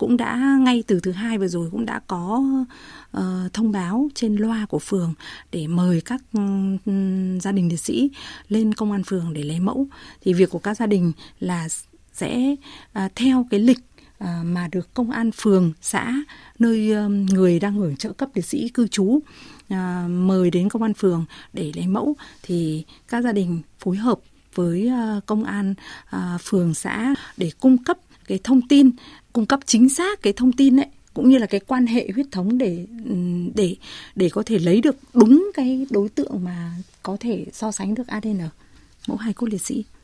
cũng đã ngay từ thứ Hai vừa rồi cũng đã có thông báo trên loa của phường để mời các gia đình liệt sĩ lên công an phường để lấy mẫu. Thì việc của các gia đình là sẽ theo cái lịch mà được công an phường, xã, nơi người đang hưởng trợ cấp liệt sĩ cư trú mời đến công an phường để lấy mẫu, thì các gia đình phối hợp với công an phường, xã để cung cấp cái thông tin, cung cấp chính xác cái thông tin ấy, cũng như là cái quan hệ huyết thống để có thể lấy được đúng cái đối tượng mà có thể so sánh được ADN mẫu hài cốt liệt sĩ.